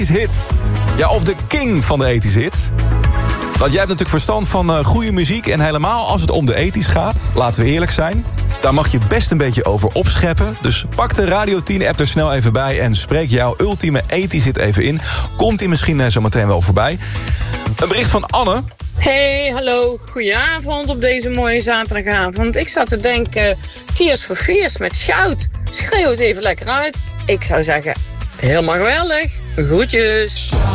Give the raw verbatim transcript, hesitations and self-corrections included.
hits. Ja, of de king van de ethische hits. Want jij hebt natuurlijk verstand van uh, goede muziek. En helemaal als het om de ethisch gaat, laten we eerlijk zijn, daar mag je best een beetje over opscheppen. Dus pak de Radio tien app er snel even bij en spreek jouw ultieme ethisch hit even in. Komt die misschien uh, zo meteen wel voorbij. Een bericht van Anne. Hey, hallo. Goedenavond op deze mooie zaterdagavond. Ik zat te denken, Tears for Fears met Shout. Schreeuw het even lekker uit. Ik zou zeggen, helemaal geweldig. Groetjes.